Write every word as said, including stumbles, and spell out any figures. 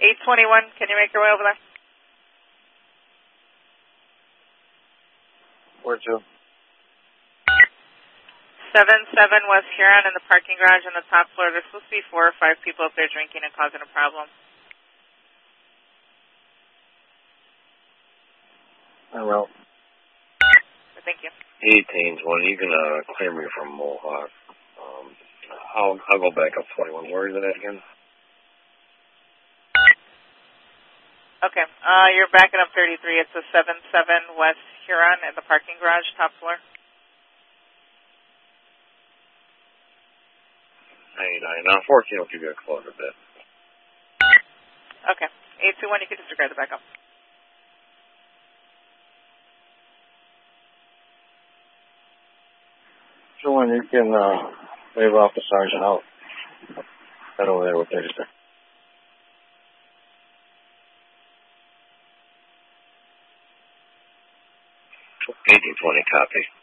eight twenty-one, can you make your way over there? Where to? seven seven West Huron in the parking garage on the top floor. There's supposed to be four or five people up there drinking and causing a problem. I will. Thank you. eighteen twenty, you can uh, clear me from Mohawk. Um, I'll, I'll go back up twenty-one. Where is it at again? Okay, uh, you're backing up thirty-three. It's a seven seven West Huron in the parking garage, top floor. ninety-nine. Unfortunately, if you get close a bit. Okay, eight two one, you can disregard the backup. So when you can uh, wave off the sergeant out. Head over there with thirty-six. eighteen twenty, copy.